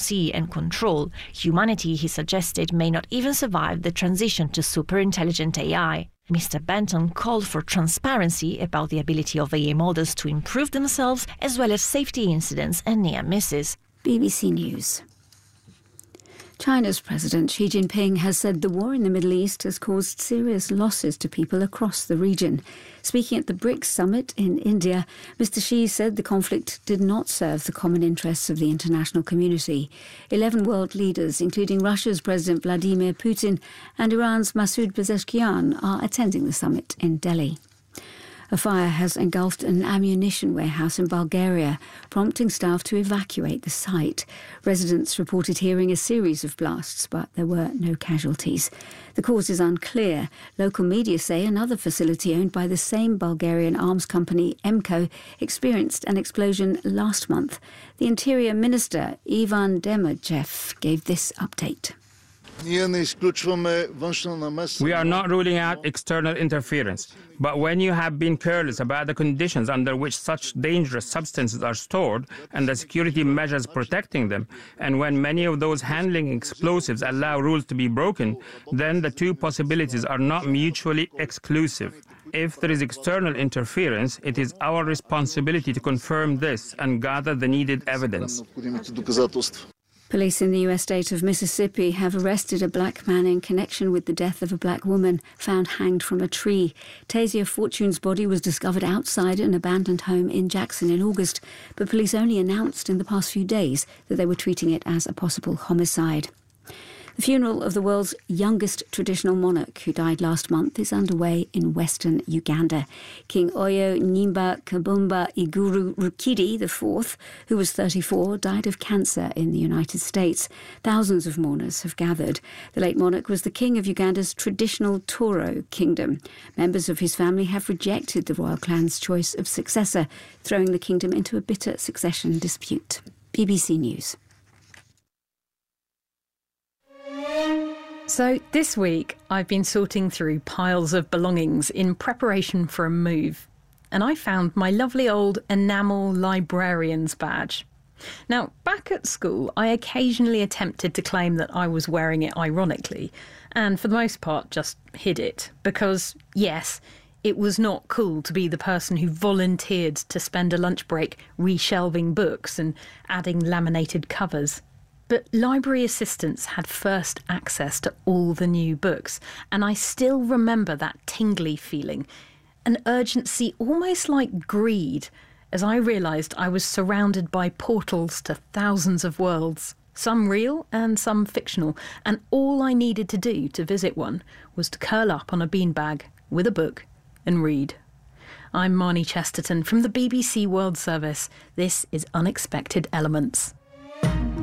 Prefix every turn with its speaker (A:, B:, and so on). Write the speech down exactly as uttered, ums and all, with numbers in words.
A: see and control. Humanity, he suggested, may not even survive the transition to super-intelligent A I. Mister Benton called for transparency about the ability of A I models to improve themselves, as well as safety incidents and near misses.
B: B B C News. China's President Xi Jinping has said the war in the Middle East has caused serious losses to people across the region. Speaking at the BRICS summit in India, Mister Xi said the conflict did not serve the common interests of the international community. Eleven world leaders, including Russia's President Vladimir Putin and Iran's Masoud Pezeshkian, are attending the summit in Delhi. A fire has engulfed an ammunition warehouse in Bulgaria, prompting staff to evacuate the site. Residents reported hearing a series of blasts, but there were no casualties. The cause is unclear. Local media say another facility owned by the same Bulgarian arms company, EMCO, experienced an explosion last month. The Interior Minister, Ivan Demirchev, gave this update.
C: We are not ruling out external interference, but when you have been careless about the conditions under which such dangerous substances are stored and the security measures protecting them, and when many of those handling explosives allow rules to be broken, then the two possibilities are not mutually exclusive. If there is external interference, it is our responsibility to confirm this and gather the needed evidence.
B: Police in the U S state of Mississippi have arrested a black man in connection with the death of a black woman found hanged from a tree. Tasia Fortune's body was discovered outside an abandoned home in Jackson in August, but police only announced in the past few days that they were treating it as a possible homicide. The funeral of the world's youngest traditional monarch, who died last month, is underway in western Uganda. King Oyo Nyimba Kabumba Iguru Rukidi the fourth, who was thirty-four, died of cancer in the United States. Thousands of mourners have gathered. The late monarch was the king of Uganda's traditional Toro kingdom. Members of his family have rejected the royal clan's choice of successor, throwing the kingdom into a bitter succession dispute. B B C News.
D: So this week I've been sorting through piles of belongings in preparation for a move, and I found my lovely old enamel librarian's badge. Now, back at school, I occasionally attempted to claim that I was wearing it ironically, and for the most part just hid it, because, yes, it was not cool to be the person who volunteered to spend a lunch break reshelving books and adding laminated covers. But library assistants had first access to all the new books, and I still remember that tingly feeling, an urgency almost like greed, as I realised I was surrounded by portals to thousands of worlds, some real and some fictional, and all I needed to do to visit one was to curl up on a beanbag with a book and read. I'm Marnie Chesterton from the B B C World Service. This is Unexpected Elements.